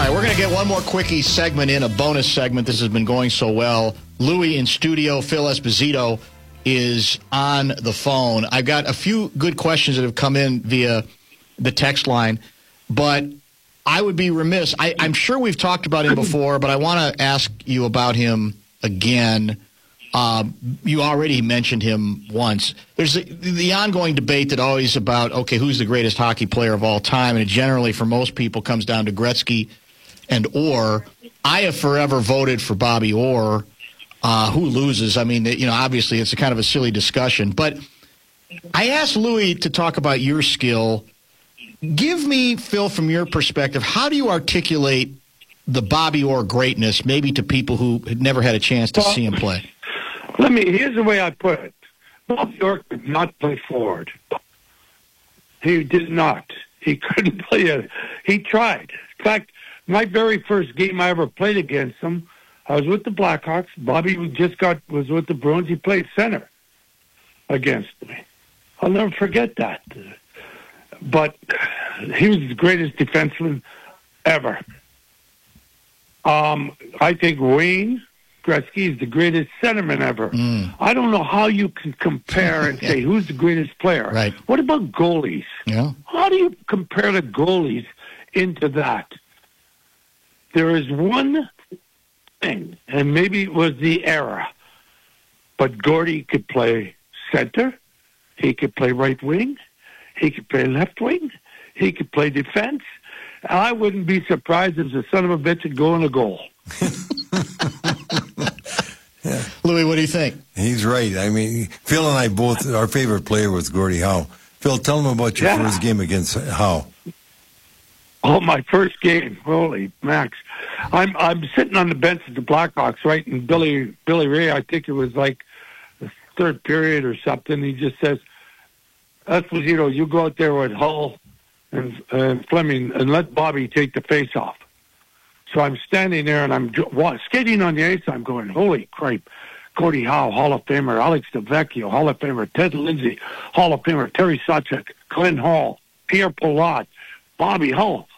right, we're going to get one more quickie segment in, a bonus segment. This has been going so well. Louis in studio, Phil Esposito is on the phone. I've got a few good questions that have come in via the text line, but I would be remiss. I'm sure we've talked about him before, but I want to ask you about him again. You already mentioned him once. There's the ongoing debate that always about, okay, who's the greatest hockey player of all time? And it generally, for most people, comes down to Gretzky and Orr. I have forever voted for Bobby Orr. Who loses? I mean, obviously it's a kind of a silly discussion. But I asked Louis to talk about your skill. Give me, Phil, from your perspective, how do you articulate the Bobby Orr greatness, maybe to people who had never had a chance to see him play? Here's the way I put it. Bobby Orr could not play forward. He did not. He couldn't play it. He tried. In fact, my very first game I ever played against him, I was with the Blackhawks. Bobby was with the Bruins. He played center against me. I'll never forget that. But he was the greatest defenseman ever. I think Wayne Gretzky is the greatest centerman ever. I don't know how you can compare and say who's the greatest player. Right. What about goalies? Yeah. How do you compare the goalies into that? There is one thing, and maybe it was the era, but Gordy could play center. He could play right wing. He could play left wing. He could play defense. I wouldn't be surprised if the son of a bitch would go in a goal. Yeah. Louis, what do you think? He's right. I mean, Phil and I both, our favorite player was Gordie Howe. Phil, tell him about your first game against Howe. Oh, my first game. Holy Max. I'm sitting on the bench at the Blackhawks, right? And Billy Ray, I think it was like the third period or something. He just says, Esposito, you go out there with Hull and Fleming and let Bobby take the face off. So I'm standing there and I'm skating on the ice. I'm going, holy crap. Gordie Howe, Hall of Famer. Alex DeVecchio, Hall of Famer. Ted Lindsay, Hall of Famer. Terry Sawchuk, Glenn Hall, Pierre Palat, Bobby Hull,